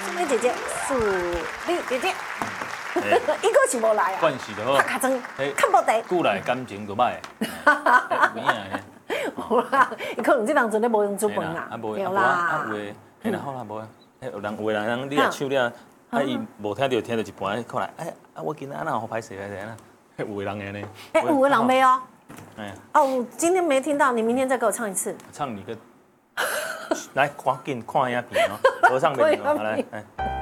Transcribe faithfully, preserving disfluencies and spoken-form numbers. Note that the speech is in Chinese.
美姐姐、素丽姐姐，一个是无来啊。 惯势就好。 卡真看不得。 久来感情就歹。有影呢。 有啦，伊可能这人阵咧无用煮饭啦。 啊无有啦。 啊有诶，嘿啦好啦无啊，有人有人人你若唱了，啊伊无听到听到一半，过来，哎啊我今仔哪好歹势来安那，有诶人安尼。 哎，有诶人没哦。 哎。 哦，我今天没听到，你明天再给我唱一次。 唱你个，来赶紧看影片哦，合唱片哦，来来。